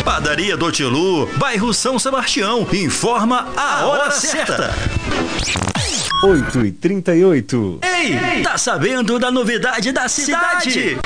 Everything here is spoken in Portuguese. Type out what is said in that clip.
Padaria do Tilu, bairro São Sebastião, informa a hora certa. 8h38. Ei, tá sabendo da novidade da cidade?